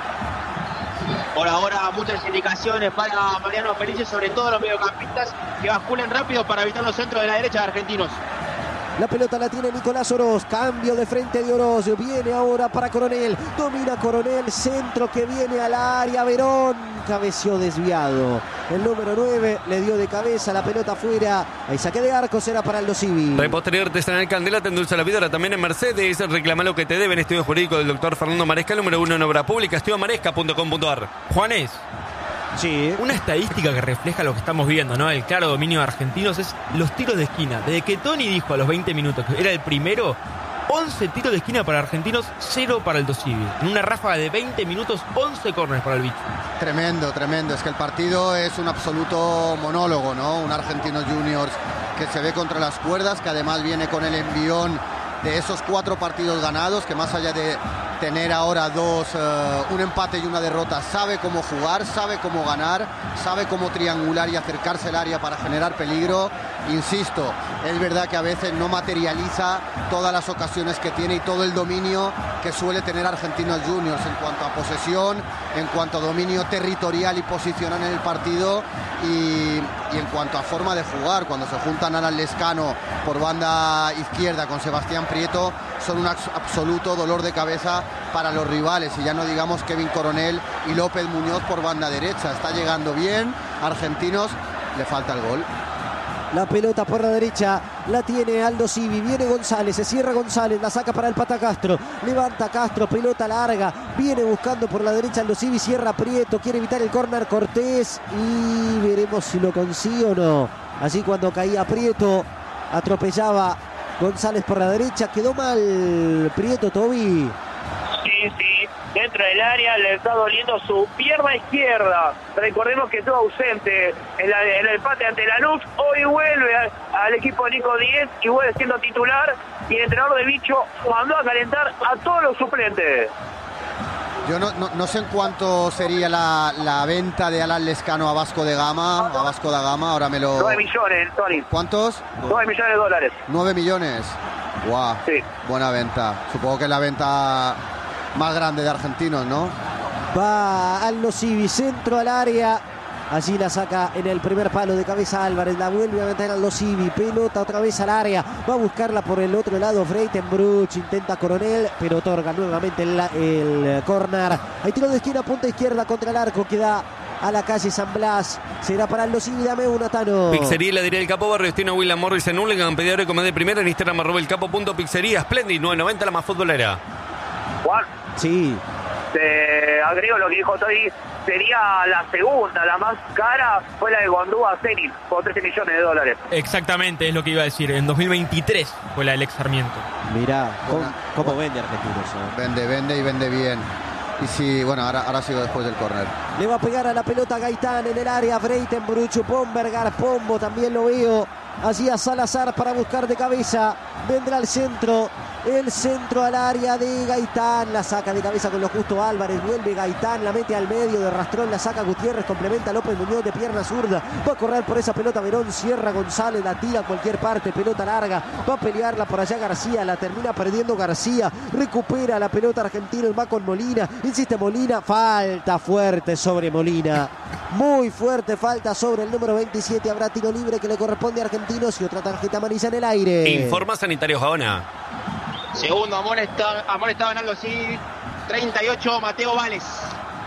Por ahora muchas indicaciones para Mariano Felice, sobre todo los mediocampistas que basculen rápido para evitar los centros de la derecha de Argentinos. La pelota la tiene Nicolás Oroz, cambio de frente de Oroz, viene ahora para Coronel, domina Coronel, centro que viene al área, Verón, cabeció desviado, el número 9 le dio de cabeza, la pelota afuera, ahí saque de arco, será para Aldo Civi. Repostería artesanal Candela te endulza la vida, ahora también en Mercedes, reclama lo que te deben, estudio jurídico del doctor Fernando Maresca, número 1 en obra pública, estudiomaresca.com.ar. Juanes, sí. Una estadística que refleja lo que estamos viendo, ¿no? El claro dominio de Argentinos es los tiros de esquina. Desde que Toni dijo a los 20 minutos que era el primero, 11 tiros de esquina para Argentinos, 0 para el Dosivi. En una ráfaga de 20 minutos, 11 córneres para el Bicho. Tremendo. Es que el partido es un absoluto monólogo, ¿no? Un Argentinos Juniors que se ve contra las cuerdas, que además viene con el envión de esos 4 partidos ganados, que más allá de tener ahora un empate y una derrota, sabe cómo jugar, sabe cómo ganar, sabe cómo triangular y acercarse al área para generar peligro. Insisto, es verdad que a veces no materializa todas las ocasiones que tiene y todo el dominio que suele tener Argentinos Juniors en cuanto a posesión, en cuanto a dominio territorial y posicional en el partido y en cuanto a forma de jugar. Cuando se juntan Alan Lescano por banda izquierda con Sebastián Prieto, son un absoluto dolor de cabeza para los rivales, y ya no digamos Kevin Coronel y López Muñoz por banda derecha. Está llegando bien Argentinos, le falta el gol. La pelota por la derecha la tiene Aldo Civi, viene González, se cierra González, la saca para el Pata Castro, levanta Castro, pelota larga, viene buscando por la derecha Aldo Civi, cierra Prieto, quiere evitar el córner Cortés y veremos si lo consigue o no. Así cuando caía Prieto, atropellaba González por la derecha, quedó mal Prieto, Toby. Sí, dentro del área le está doliendo su pierna izquierda. Recordemos que estuvo ausente en el empate ante Lanús. Hoy vuelve al equipo de Nico Díez y vuelve siendo titular. Y el entrenador de Bicho mandó a calentar a todos los suplentes. Yo no sé en cuánto sería la venta de Alan Lescano a Vasco da Gama. Ahora me lo... 9 millones, Tony. ¿Cuántos? 9 millones de dólares. 9 millones. Guau, sí. Buena venta. Supongo que es la venta más grande de Argentinos, ¿no? Va Aldo Civi, centro al área. Allí la saca en el primer palo de cabeza Álvarez, la vuelve a meter Aldo Civi, pelota otra vez al área, va a buscarla por el otro lado Breitenbruch, intenta Coronel, pero otorga nuevamente el córner. Hay tiro de esquina, punta izquierda contra el arco que da a la calle San Blas, será para Aldo Civi, dame una, Tano. Pizzería Heladería El Capo, Barrio Destino William Morris en Hurlingham, pedidor y comer de primera en Instagram @elcapo.pizzería, Splendid 990, la más futbolera. Juan, sí, te agrego lo que dijo Tony. Sería la segunda, la más cara fue la de Gondúa Zenit, por 13 millones de dólares. exactamente, es lo que iba a decir. En 2023 fue la del ex Sarmiento. mirá cómo vende Argentinos. Vende y vende bien. Y sí, bueno, ahora sigo después del córner. Le va a pegar a la pelota Gaitán en el área, Breitenbruch, Bombergar, Pombo también lo veo. Allí a Salazar para buscar de cabeza, vendrá el centro al área de Gaitán, la saca de cabeza con lo justo Álvarez, vuelve Gaitán, la mete al medio, de rastrón la saca Gutiérrez, complementa López Muñoz de pierna zurda, va a correr por esa pelota Verón, cierra González, la tira a cualquier parte, pelota larga, va a pelearla por allá García, la termina perdiendo García, recupera la pelota Argentino, va con Molina, insiste Molina, falta fuerte sobre Molina, muy fuerte falta sobre el número 27, habrá tiro libre que le corresponde a Argentinos y otra tarjeta amarilla en el aire. Informa Sanitario Gaona. Segundo, amonestado en Aldo Civi, 38, Mateo Vales.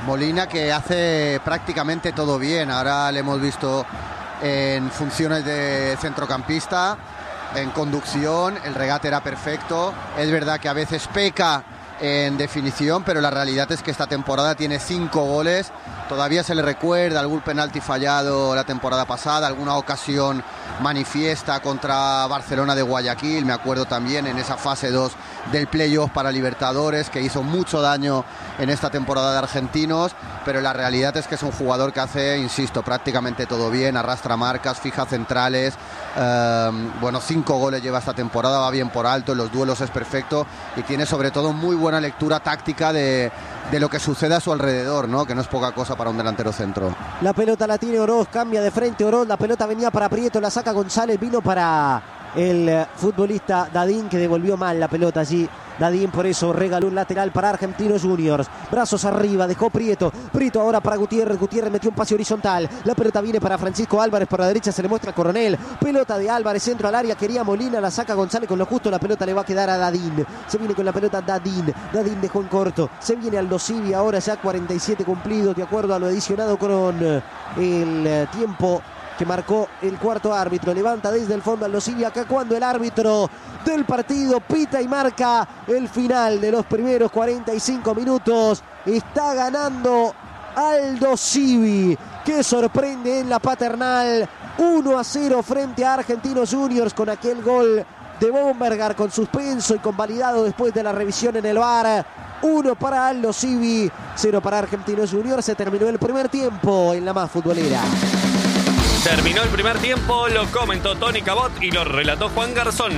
Molina, que hace prácticamente todo bien. Ahora le hemos visto en funciones de centrocampista, en conducción, el regate era perfecto. Es verdad que a veces peca en definición, pero la realidad es que esta temporada tiene 5 goles. Todavía se le recuerda algún penalti fallado la temporada pasada, alguna ocasión manifiesta contra Barcelona de Guayaquil, me acuerdo también en esa fase 2 del playoff para Libertadores, que hizo mucho daño en esta temporada de argentinos, pero la realidad es que es un jugador que hace, insisto, prácticamente todo bien, arrastra marcas, fija centrales, 5 goles lleva esta temporada, va bien por alto, en los duelos es perfecto y tiene sobre todo muy buena lectura táctica de lo que sucede a su alrededor, ¿no? Que no es poca cosa para un delantero centro. La pelota la tiene Oroz, cambia de frente Oroz, la pelota venía para Prieto, la saca González, vino para el futbolista Dadín, que devolvió mal la pelota allí. Dadín por eso regaló un lateral para Argentinos Juniors. Brazos arriba, dejó Prieto. Prieto ahora para Gutiérrez. Gutiérrez metió un pase horizontal. La pelota viene para Francisco Álvarez. Por la derecha se le muestra a Coronel. Pelota de Álvarez, centro al área. Quería Molina, la saca González con lo justo. La pelota le va a quedar a Dadín. Se viene con la pelota Dadín. Dadín dejó en corto. Se viene Aldo Civi ahora ya 47 cumplidos de acuerdo a lo adicionado con el tiempo que marcó el cuarto árbitro. Levanta desde el fondo Aldo Civi. Acá cuando el árbitro del partido pita y marca el final de los primeros 45 minutos. Está ganando Aldo Civi, que sorprende en la Paternal. 1-0 frente a Argentinos Juniors con aquel gol de Bombergar con suspenso y convalidado después de la revisión en el VAR. 1 para Aldo Civi, 0 para Argentinos Juniors. Se terminó el primer tiempo en la más futbolera. Terminó el primer tiempo, lo comentó Tony Cabot y lo relató Juan Garzón.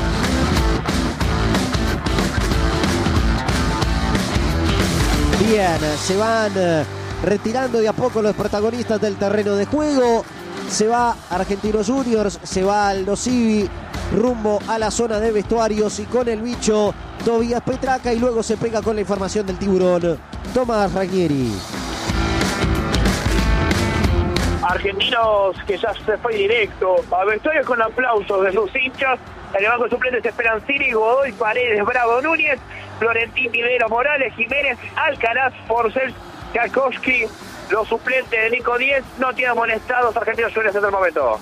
Bien, se van retirando de a poco los protagonistas del terreno de juego. Se va Argentinos Juniors, se va Aldo Civi rumbo a la zona de vestuarios y con el bicho Tobías Petraca, y luego se pega con la información del tiburón Tomás Ranieri. Argentinos que ya se fue directo a vestuarios con aplausos de sus hinchas. En el banco de suplentes esperan Siri, Godoy, Paredes, Bravo, Núñez, Florentín, Vivero, Morales, Jiménez, Alcaraz, Porcel, Kakowski. Los suplentes de Nico 10 no tienen amonestados Argentinos Juniors en el momento.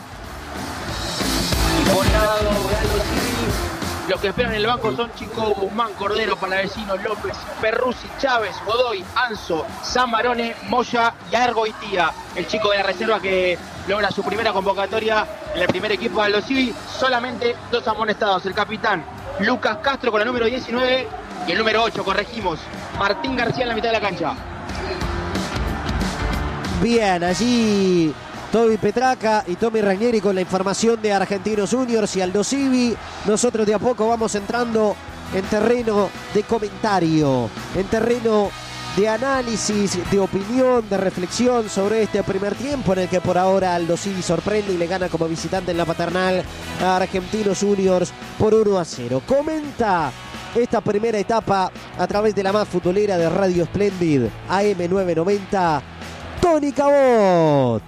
Por lado de Aldo Civi, los que esperan en el banco son Chico Guzmán, Cordero, Palavecino, López, Perruzzi, Chávez, Godoy, Anzo, Zambarone, Moya y Argoitía. El chico de la reserva que logra su primera convocatoria en el primer equipo de Aldo Civi. Solamente 2 amonestados. El capitán Lucas Castro con la número 19 y el número 8, corregimos, Martín García en la mitad de la cancha. Bien, allí Toby Petraca y Tommy Ranieri con la información de Argentinos Juniors y Aldo Civi. Nosotros de a poco vamos entrando en terreno de comentario, en terreno de análisis, de opinión, de reflexión sobre este primer tiempo en el que por ahora Aldo Civi sorprende y le gana como visitante en la Paternal a Argentinos Juniors por 1-0. Comenta esta primera etapa a través de la más futbolera de Radio Splendid AM990, Tony Cabot.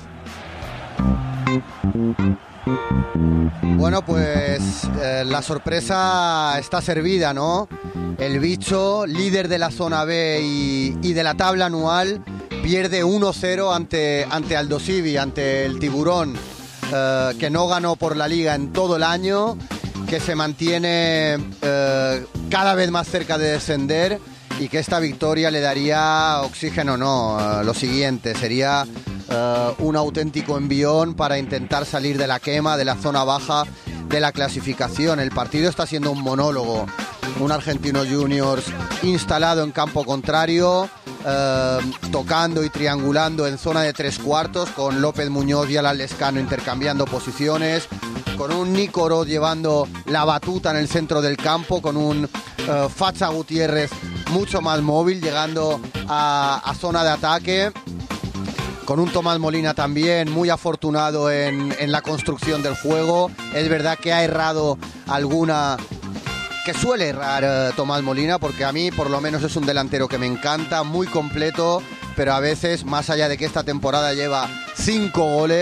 Bueno, pues la sorpresa está servida, ¿no? El bicho, líder de la zona B y de la tabla anual, pierde 1-0 ante Aldo Civi, ante el tiburón, que no ganó por la liga en todo el año, que se mantiene cada vez más cerca de descender y que esta victoria le daría oxígeno, no, lo siguiente, sería un auténtico envión para intentar salir de la quema, de la zona baja de la clasificación. El partido está siendo un monólogo, un Argentinos Juniors instalado en campo contrario, tocando y triangulando en zona de 3/4, con López Muñoz y Alan Lescano intercambiando posiciones, con un Nico Oroz llevando la batuta en el centro del campo, con un Facha Gutiérrez mucho más móvil llegando a zona de ataque, con un Tomás Molina también muy afortunado en la construcción del juego. Es verdad que ha errado alguna, que suele errar Tomás Molina, porque a mí por lo menos es un delantero que me encanta, muy completo, pero a veces, más allá de que esta temporada lleva 5 goles,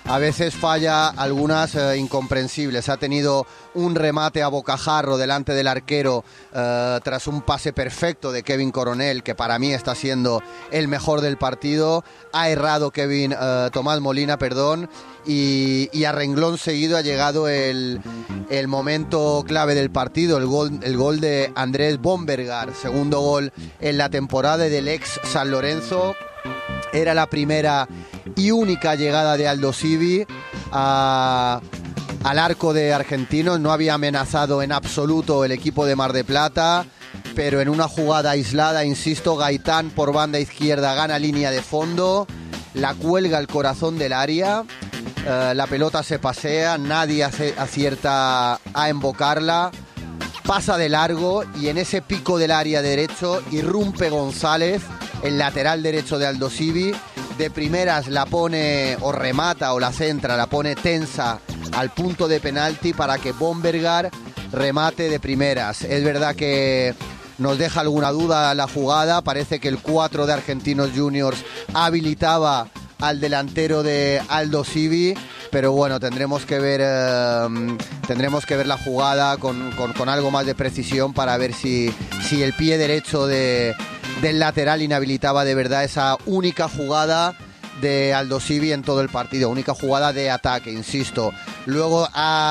a veces falla algunas incomprensibles. Ha tenido un remate a bocajarro delante del arquero tras un pase perfecto de Kevin Coronel, que para mí está siendo el mejor del partido. Ha errado Tomás Molina, y a renglón seguido ha llegado el momento clave del partido, el gol de Andrés Bombergar, segundo gol en la temporada del ex San Lorenzo. Era la primera y única llegada de Aldosivi al arco de Argentinos. No había amenazado en absoluto el equipo de Mar del Plata, pero en una jugada aislada, insisto, Gaitán por banda izquierda gana línea de fondo, la cuelga al corazón del área, la pelota se pasea, nadie acierta a embocarla, pasa de largo y en ese pico del área derecho irrumpe González, el lateral derecho de Aldosivi. De primeras la pone o remata o la centra, la pone tensa al punto de penalti para que Bombergar remate de primeras. Es verdad que nos deja alguna duda la jugada, parece que el 4 de Argentinos Juniors habilitaba al delantero de Aldosivi, pero bueno, tendremos que ver la jugada con algo más de precisión para ver si el pie derecho del lateral inhabilitaba de verdad esa única jugada de Aldosivi en todo el partido, única jugada de ataque, insisto. Luego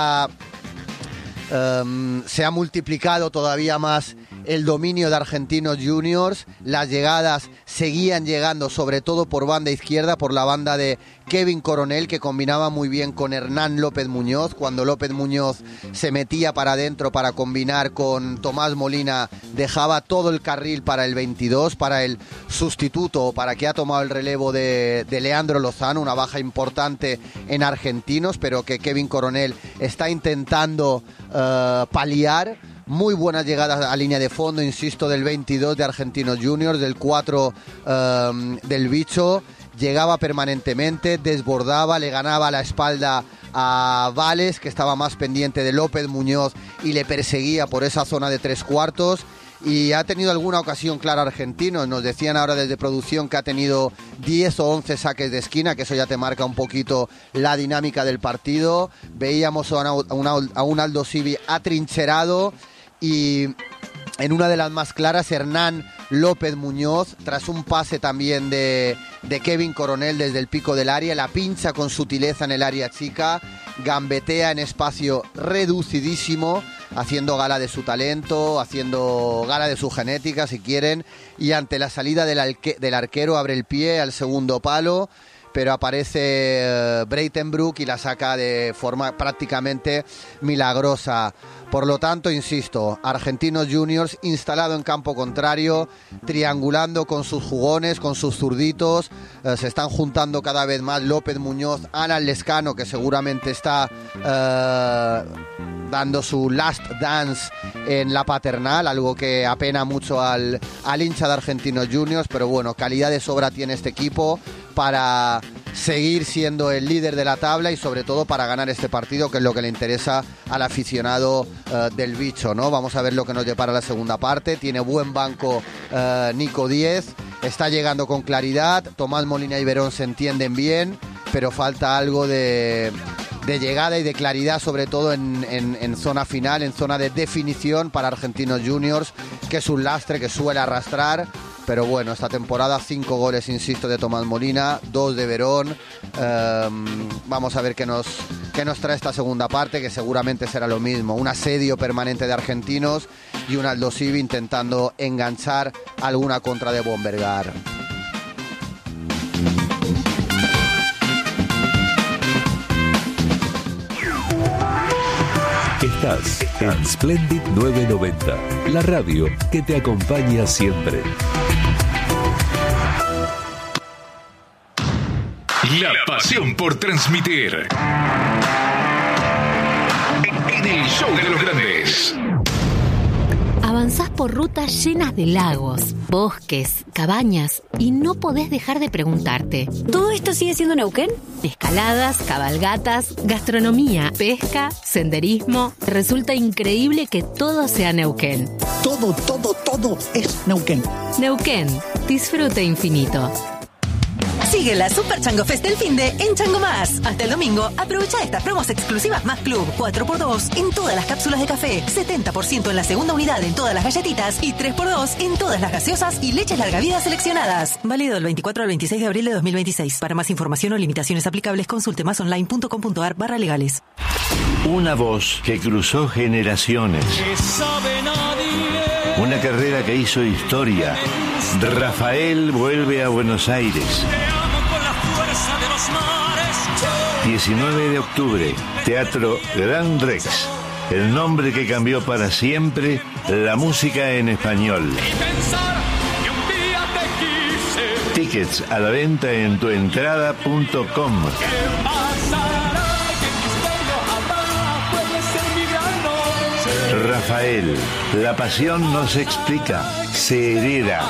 se ha multiplicado todavía más el dominio de Argentinos Juniors, las llegadas seguían llegando sobre todo por banda izquierda, por la banda de Kevin Coronel, que combinaba muy bien con Hernán López Muñoz. Cuando López Muñoz se metía para adentro para combinar con Tomás Molina, dejaba todo el carril para el 22, para el sustituto, para que ha tomado el relevo de Leandro Lozano, una baja importante en Argentinos, pero que Kevin Coronel está intentando paliar. Muy buenas llegadas a línea de fondo, insisto, del 22 de Argentinos Juniors, del 4 del Bicho. Llegaba permanentemente, desbordaba, le ganaba la espalda a Vales, que estaba más pendiente de López Muñoz y le perseguía por esa zona de 3/4. Y ha tenido alguna ocasión clara Argentinos. Nos decían ahora desde producción que ha tenido 10 o 11 saques de esquina, que eso ya te marca un poquito la dinámica del partido. Veíamos a un Aldosivi atrincherado y en una de las más claras, Hernán López Muñoz, tras un pase también de Kevin Coronel desde el pico del área, la pincha con sutileza en el área chica, gambetea en espacio reducidísimo, haciendo gala de su talento, haciendo gala de su genética, si quieren, y ante la salida del arquero abre el pie al segundo palo, pero aparece Breitenbroek y la saca de forma prácticamente milagrosa. Por lo tanto, insisto, Argentinos Juniors instalado en campo contrario, triangulando con sus jugones, con sus zurditos, se están juntando cada vez más López Muñoz, Alan Lescano, que seguramente está dando su last dance en la Paternal, algo que apena mucho al hincha de Argentinos Juniors, pero bueno, calidad de sobra tiene este equipo para seguir siendo el líder de la tabla y sobre todo para ganar este partido, que es lo que le interesa al aficionado del Bicho, ¿no? Vamos a ver lo que nos depara la segunda parte. Tiene buen banco Nico Díez, está llegando con claridad, Tomás Molina y Verón se entienden bien, pero falta algo de llegada y de claridad, sobre todo en zona final, en zona de definición para Argentinos Juniors, que es un lastre que suele arrastrar. Pero bueno, esta temporada 5 goles, insisto, de Tomás Molina, 2 de Verón. Vamos a ver qué nos trae esta segunda parte, que seguramente será lo mismo. Un asedio permanente de Argentinos y un Aldosivi intentando enganchar alguna contra de Bombergar. Estás en Splendid 990, la radio que te acompaña siempre. La pasión por transmitir. En el show de los grandes. Avanzás por rutas llenas de lagos, bosques, cabañas y no podés dejar de preguntarte: ¿todo esto sigue siendo Neuquén? Escaladas, cabalgatas, gastronomía, pesca, senderismo. Resulta increíble que todo sea Neuquén. Todo es Neuquén. Neuquén, disfrute infinito. Sigue la Super Chango Fest del finde en Chango Más. Hasta el domingo, aprovecha estas promos exclusivas Más Club. 4x2 en todas las cápsulas de café, 70% en la segunda unidad en todas las galletitas y 3x2 en todas las gaseosas y leches larga vida seleccionadas. Válido del 24 al 26 de abril de 2026. Para más información o limitaciones aplicables, consulte másonline.com.ar/legales. Una voz que cruzó generaciones. Una carrera que hizo historia. Rafael vuelve a Buenos Aires. 19 de octubre, Teatro Gran Rex. El nombre que cambió para siempre la música en español. Tickets a la venta en tuentrada.com. Rafael, la pasión no se explica, se hereda.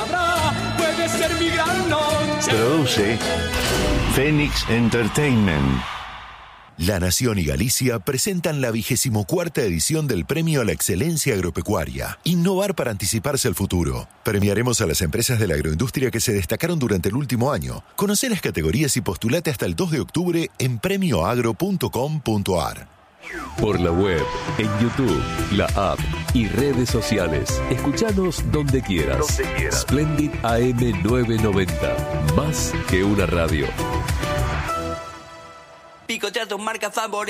Produce Phoenix Entertainment. La Nación y Galicia presentan la 24ª edición del Premio a la Excelencia Agropecuaria. Innovar para anticiparse al futuro. Premiaremos a las empresas de la agroindustria que se destacaron durante el último año. Conoce las categorías y postulate hasta el 2 de octubre en premioagro.com.ar. Por la web, en YouTube, la app y redes sociales. Escuchanos donde quieras. Splendid AM 990. Más que una radio. Picotea tu marca favorita.